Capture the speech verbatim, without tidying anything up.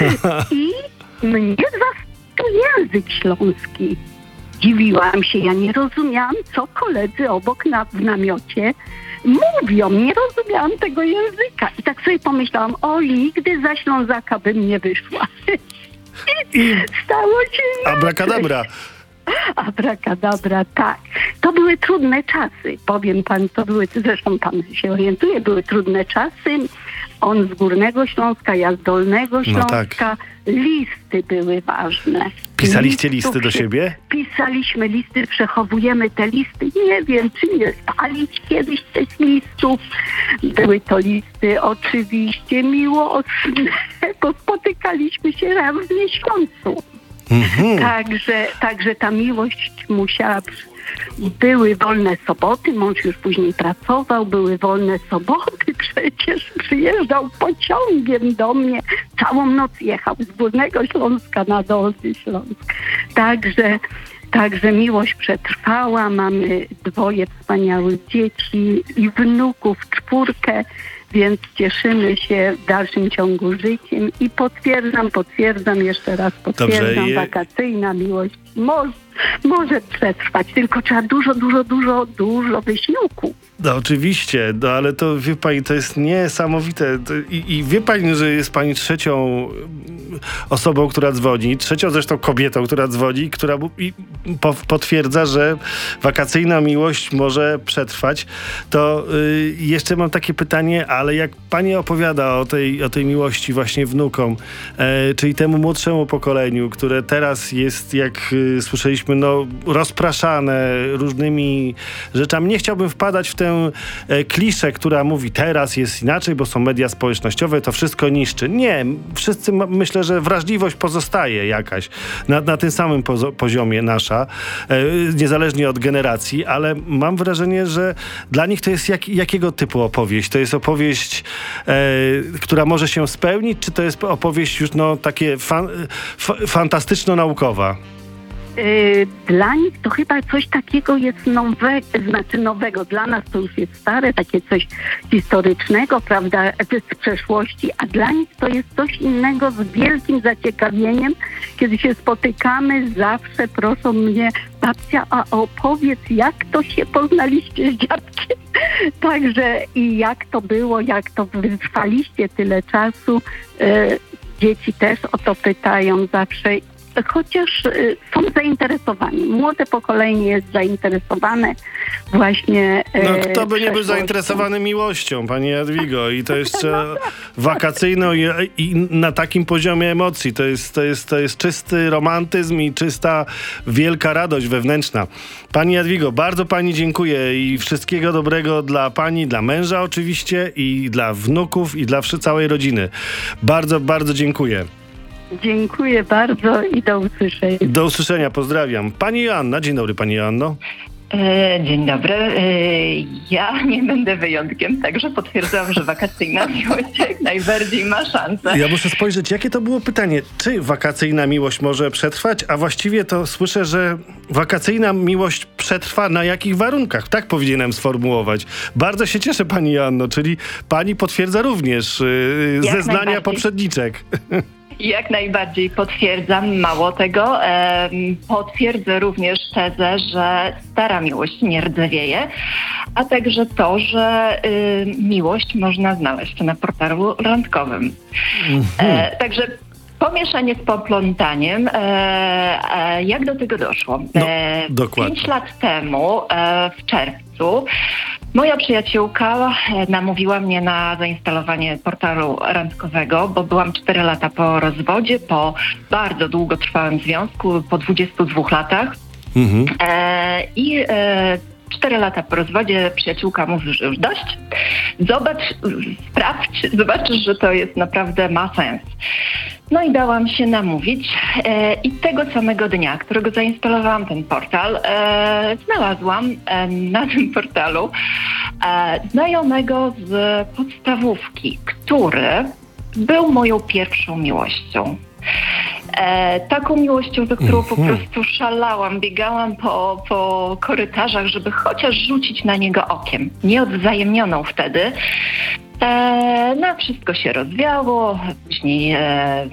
I mnie zastał język śląski. Dziwiłam się, ja nie rozumiałam, co koledzy obok na, w namiocie mówią. Nie rozumiałam tego języka. I tak sobie pomyślałam, o, nigdy za Ślązaka bym nie wyszła. I Stało się inaczej. abracadabra. Abracadabra, tak. To były trudne czasy. Powiem pan, to były, zresztą pan się orientuje, były trudne czasy. On z Górnego Śląska, ja z Dolnego Śląska. No tak. Listy były ważne. Pisaliście listy Listów do się- siebie? Pisaliśmy listy, przechowujemy te listy. Nie wiem, czy nie spalić kiedyś tych listów. Były to listy oczywiście miłosne, bo spotykaliśmy się raz w miesiącu. Mhm. Także, także ta miłość musiała... przy- Były wolne soboty, mąż już później pracował, były wolne soboty, przecież przyjeżdżał pociągiem do mnie, całą noc jechał z Górnego Śląska na Dolny Śląsk. Także, także miłość przetrwała, mamy dwoje wspaniałych dzieci i wnuków, czwórkę, więc cieszymy się w dalszym ciągu życiem i potwierdzam, potwierdzam, jeszcze raz potwierdzam, Dobrze, je- wakacyjna miłość może, może przetrwać, tylko trzeba dużo, dużo, dużo, dużo wysiłku. No oczywiście, no ale to wie pani, to jest niesamowite. To, i, I wie pani, że jest pani trzecią mm, osobą, która dzwoni, trzecią zresztą kobietą, która dzwoni, która mu- i po, potwierdza, że wakacyjna miłość może przetrwać. To y, jeszcze mam takie pytanie, ale jak pani opowiada o tej, o tej miłości właśnie wnukom, e, czyli temu młodszemu pokoleniu, które teraz jest, jak y, słyszeliśmy, no rozpraszane różnymi rzeczami. Nie chciałbym wpadać w tę e, kliszę, która mówi teraz jest inaczej, bo są media społecznościowe, to wszystko niszczy. Nie, wszyscy ma, myślę, że wrażliwość pozostaje jakaś na, na tym samym pozo- poziomie nasza, e, niezależnie od generacji, ale mam wrażenie, że dla nich to jest jak, jakiego typu opowieść? To jest opowieść, e, która może się spełnić, czy to jest opowieść już no takie fan, fa, fantastyczno-naukowa? Yy, Dla nich to chyba coś takiego jest nowego, znaczy nowego. Dla nas to już jest stare, takie coś historycznego, prawda, z przeszłości, a dla nich to jest coś innego z wielkim zaciekawieniem. Kiedy się spotykamy, zawsze proszą mnie, babcia, a opowiedz, jak to się poznaliście z dziadkiem. Także i jak to było, jak to wytrwaliście tyle czasu. Yy, Dzieci też o to pytają zawsze. Chociaż y, są zainteresowani. Młode pokolenie jest zainteresowane właśnie No e, kto by nie był przeszłością. zainteresowany miłością, pani Jadwigo, i to jeszcze wakacyjną i, i na takim poziomie emocji. To jest, to, jest, to jest czysty romantyzm i czysta wielka radość wewnętrzna. Pani Jadwigo, bardzo pani dziękuję i wszystkiego dobrego dla pani, dla męża oczywiście i dla wnuków i dla wszy- całej rodziny. Bardzo, bardzo dziękuję. Dziękuję bardzo i do usłyszenia. Do usłyszenia, pozdrawiam. Pani Joanna, dzień dobry pani Joanno. E, Dzień dobry. E, Ja nie będę wyjątkiem, także potwierdzam, że wakacyjna miłość jak najbardziej ma szansę. Ja muszę spojrzeć, jakie to było pytanie. Czy wakacyjna miłość może przetrwać? A właściwie to słyszę, że wakacyjna miłość przetrwa na jakich warunkach? Tak powinienem sformułować. Bardzo się cieszę pani Joanno, czyli pani potwierdza również yy, Jak zeznania najbardziej. poprzedniczek. Jak najbardziej potwierdzam. Mało tego, em, potwierdzę również tezę, że stara miłość nie rdzewieje, a także to, że y, miłość można znaleźć na portalu randkowym. E, także pomieszanie z poplątaniem. E, e, jak do tego doszło? No, E, dokładnie. Pięć lat temu, e, w czerwcu, moja przyjaciółka e, namówiła mnie na zainstalowanie portalu randkowego, bo byłam cztery lata po rozwodzie, po bardzo długotrwałym związku, po dwudziestu dwóch latach. Mhm. E, I e, cztery lata po rozwodzie przyjaciółka mówi, że już dość. Zobacz, sprawdź, zobaczysz, że to jest naprawdę ma sens. No i dałam się namówić e, i tego samego dnia, którego zainstalowałam ten portal, e, znalazłam e, na tym portalu e, znajomego z podstawówki, który był moją pierwszą miłością. E, taką miłością, za którą po Mhm. prostu szalałam, biegałam po, po korytarzach, żeby chociaż rzucić na niego okiem. Nieodwzajemnioną wtedy. E, no, wszystko się rozwiało, później e,